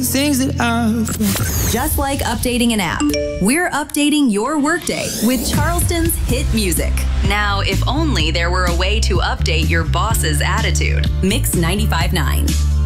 things that I've Just like updating an app, we're updating your workday with Charleston's hit music. Now, if only there were a way to update your boss's attitude. Mix 95.9.